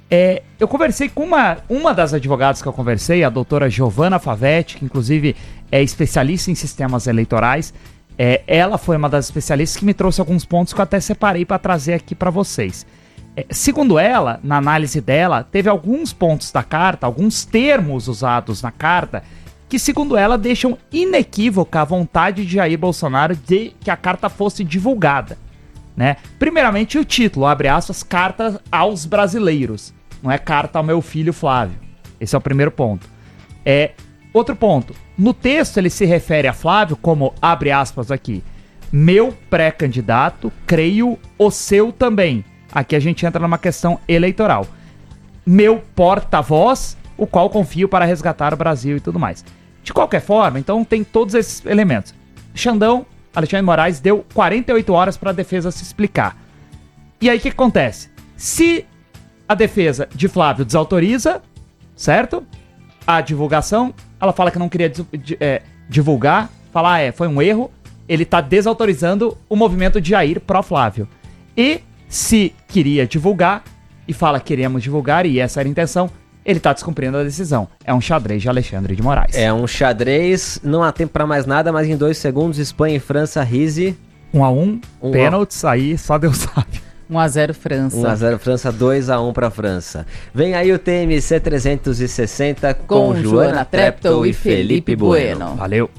Eu conversei com uma das advogadas que eu conversei, a doutora Giovanna Favetti, que inclusive é especialista em sistemas eleitorais. Ela foi uma das especialistas que me trouxe alguns pontos que eu até separei para trazer aqui para vocês. Segundo ela, na análise dela, teve alguns pontos da carta, alguns termos usados na carta, que segundo ela deixam inequívoca a vontade de Jair Bolsonaro de que a carta fosse divulgada, né? Primeiramente o título, abre aspas, carta aos brasileiros, não é carta ao meu filho Flávio. Esse é o primeiro ponto. Outro ponto, no texto ele se refere a Flávio como, abre aspas aqui, meu pré-candidato, creio o seu também. Aqui a gente entra numa questão eleitoral. Meu porta-voz, o qual confio para resgatar o Brasil e tudo mais. De qualquer forma, então tem todos esses elementos. Xandão, Alexandre de Moraes, deu 48 horas para a defesa se explicar. E aí o que acontece? Se a defesa de Flávio desautoriza, certo? A divulgação, ela fala que não queria divulgar, fala, foi um erro, ele tá desautorizando o movimento de Jair pró-Flávio. E se queria divulgar, e fala queremos divulgar, e essa era a intenção, ele tá descumprindo a decisão. É um xadrez de Alexandre de Moraes. É um xadrez, não há tempo pra mais nada, mas em 2 segundos, Espanha e França, Rise. 1-1, pênaltis, aí só Deus sabe. 1-0 França. 1-0 França, 2-1 pra França. Vem aí o TMC 360 com Joana Treptow e Felipe Bueno. Valeu.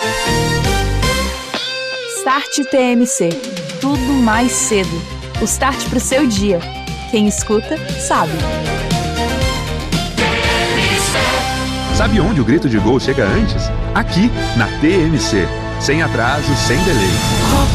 Start TMC. Tudo mais cedo. O start pro seu dia. Quem escuta, sabe. Sabe onde o grito de gol chega antes? Aqui, na TMC. Sem atraso, sem delay.